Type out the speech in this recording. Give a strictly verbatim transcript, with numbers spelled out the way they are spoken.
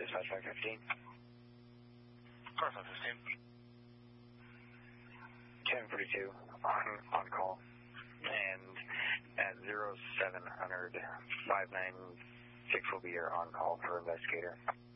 dispatch five fifteen. Car five fifteen. ten forty-two on, on call. And at zero seven hundred, five nine six will be your on call for investigator.